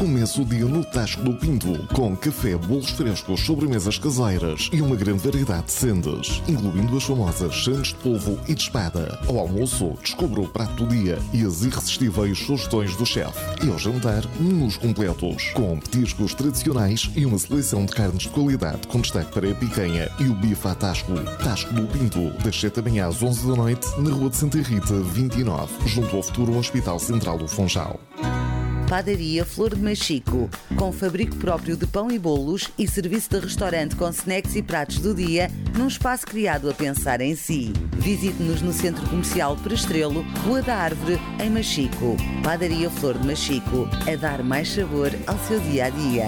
Comece o dia no Tasco do Pinto, com café, bolos frescos, sobremesas caseiras e uma grande variedade de sendas, incluindo as famosas sandes de polvo e de espada. Ao almoço, descubra o prato do dia e as irresistíveis sugestões do chefe. E ao jantar, menus completos, com petiscos tradicionais e uma seleção de carnes de qualidade com destaque para a picanha e o bife à Tasco. Tasco do Pinto, das 7 da manhã às 11 da noite, na Rua de Santa Rita, 29, junto ao futuro Hospital Central do Funchal. Padaria Flor de Machico, com fabrico próprio de pão e bolos e serviço de restaurante com snacks e pratos do dia, num espaço criado a pensar em si. Visite-nos no Centro Comercial Perestrelo, Rua da Árvore, em Machico. Padaria Flor de Machico, a dar mais sabor ao seu dia-a-dia.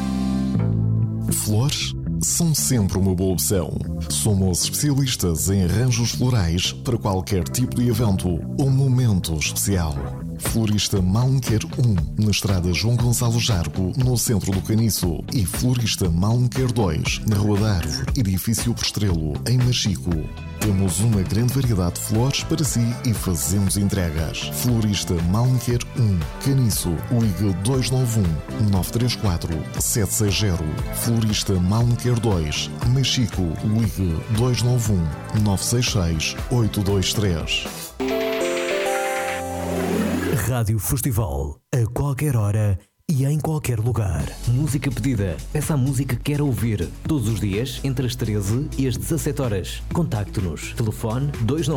Flores são sempre uma boa opção. Somos especialistas em arranjos florais para qualquer tipo de evento ou momento especial. Florista Malmequer 1, na estrada João Gonçalo Jargo, no centro do Caniço. E Florista Malmequer 2, na Rua da Árvore, edifício Perestrelo, em Machico. Temos uma grande variedade de flores para si e fazemos entregas. Florista Malmequer 1, Caniço, ligue 291-934-760. Florista Malmequer 2, Machico, ligue 291-966-823. Rádio Festival, a qualquer hora e em qualquer lugar. Música pedida. Peça a música que quer ouvir. Todos os dias, entre as 13 e as 17 horas. Contacte-nos. Telefone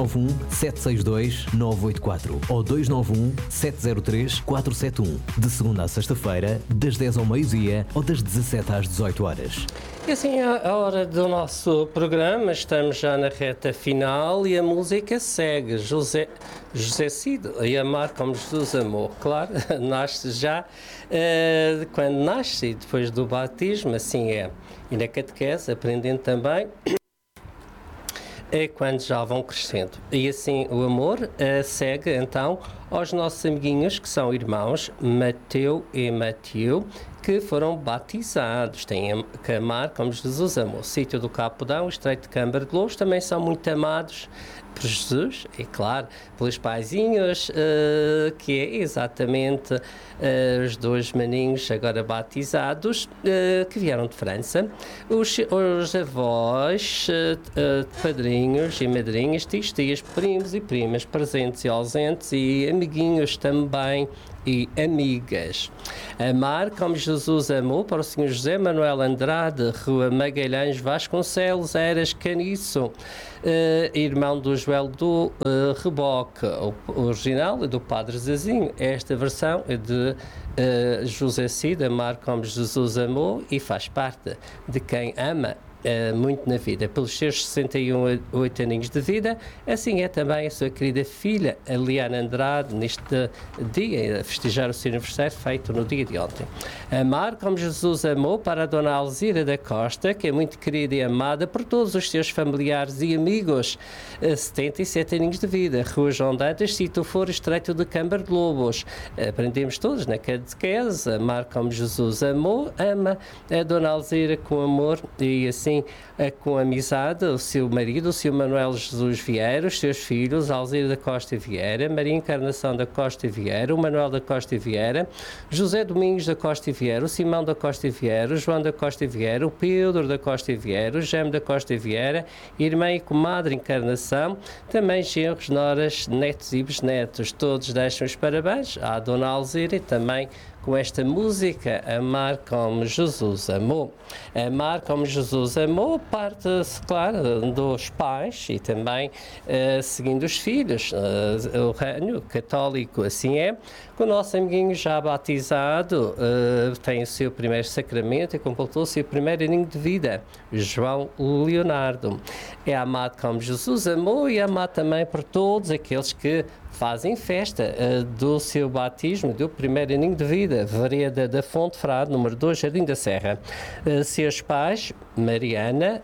291-762-984 ou 291-703-471. De segunda à sexta-feira, das 10 ao meio-dia ou das 17 às 18 horas. E assim, a hora do nosso programa, estamos já na reta final e a música segue. José Cid, e amar como Jesus amou. Claro, nasce já quando nasce e depois do batismo, assim é. E na catequese, aprendendo também, é quando já vão crescendo. E assim o amor segue então aos nossos amiguinhos que são irmãos Mateu e Mateu, que foram batizados. Têm que amar como Jesus amou. Sítio do Capodão, o Estreito de Câmara de Louros, também são muito amados por Jesus, e claro, pelos paizinhos, que é exatamente os dois maninhos agora batizados, que vieram de França, os avós, padrinhos e madrinhas, tios, tias, primos e primas, presentes e ausentes, e amiguinhos também, e amigas. Amar como Jesus amou, para o Sr. José Manuel Andrade, Rua Magalhães Vasconcelos, Eras Caniço, irmão do Joel do Reboque, o original é do Padre Zezinho. Esta versão é de José Cid, Amar como Jesus amou, e faz parte de quem ama muito na vida, pelos seus 68 aninhos de vida. Assim é também a sua querida filha, a Liana Andrade, neste dia, a festejar o seu aniversário, feito no dia de ontem. Amar como Jesus amou, para a Dona Alzira da Costa, que é muito querida e amada por todos os seus familiares e amigos. 77 aninhos de vida, Rua João Dantas, Sítio Foro, Estreito de Câmara de Lobos. Aprendemos todos na catequese. Amar como Jesus amou, ama a Dona Alzira com amor e assim com amizade, o seu marido, o seu Manuel Jesus Vieira, os seus filhos, Alzira da Costa Vieira, Maria Encarnação da Costa Vieira, o Manuel da Costa Vieira, José Domingos da Costa Vieira, o Simão da Costa Vieira, o João da Costa Vieira, o Pedro da Costa Vieira, o Gemo da Costa Vieira, irmã e comadre Encarnação, também genros, noras, netos e bisnetos. Todos deixam os parabéns à Dona Alzira e também com esta música, Amar como Jesus amou. Amar como Jesus amou parte-se, claro, dos pais e também seguindo os filhos. O reino católico assim é. O nosso amiguinho já batizado tem o seu primeiro sacramento e completou o seu primeiro aninho de vida, João Leonardo. É amado como Jesus amou e é amado também por todos aqueles que fazem festa do seu batismo, do primeiro aninho de vida, Vereda da Fonte Frade, número 2, Jardim da Serra. Seus pais, Mariana,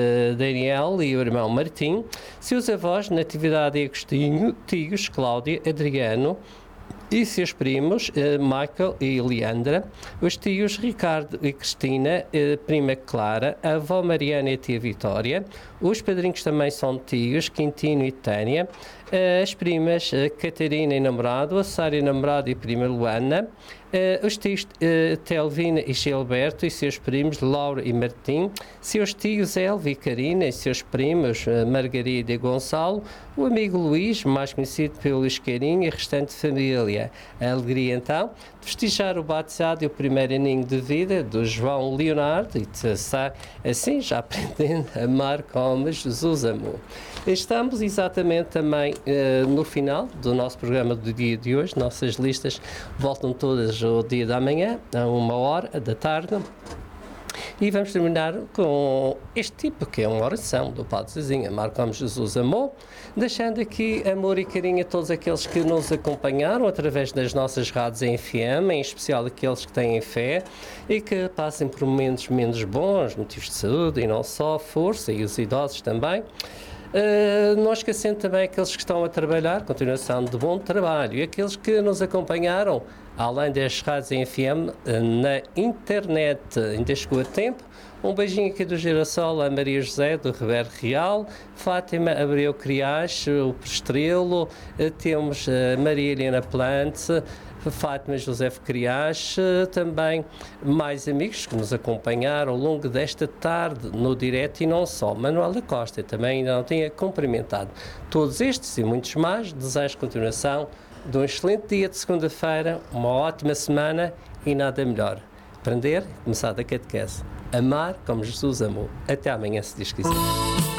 Daniel e o irmão Martim, seus avós, Natividade e Agostinho, tios, Cláudia, Adriano, e seus primos, Michael e Leandra, os tios Ricardo e Cristina, prima Clara, a avó Mariana e a tia Vitória, os padrinhos também são tios, Quintino e Tânia, as primas Catarina e namorado, a Sara e namorado e prima Luana, os tios Telvina e Gilberto e seus primos Laura e Martim, seus tios Elva e Karina e seus primos Margarida e Gonçalo, o amigo Luís, mais conhecido pelo Luís Carinho, e a restante família. A alegria então de festejar o batizado e o primeiro aninho de vida do João Leonardo e de estar assim já aprendendo a amar como Jesus amou. Estamos exatamente também no final do nosso programa do dia de hoje. Nossas listas voltam todas ao dia da manhã, a 1h da tarde. E vamos terminar com este tipo, que é uma oração do Padre Zezinho, amar como Jesus amou, deixando aqui amor e carinho a todos aqueles que nos acompanharam através das nossas rádios em FM, em especial aqueles que têm fé e que passem por momentos menos bons, motivos de saúde e não só, força, e os idosos também. Não esquecendo também aqueles que estão a trabalhar, continuação de bom trabalho, e aqueles que nos acompanharam, além das rádios em FM, na internet, ainda chegou a tempo. Um beijinho aqui do Girassol a Maria José, do Ribeiro Real, Fátima Abreu Criache, o Prestrelo, temos a Maria Helena Plante, Fátima José Criache, também mais amigos que nos acompanharam ao longo desta tarde no direto e não só. Manuela Costa também ainda não tinha cumprimentado. Todos estes e muitos mais, desejo continuação de um excelente dia de segunda-feira, uma ótima semana e nada melhor. Aprender e começar da catequese. Amar como Jesus amou. Até amanhã, se Deus quiser.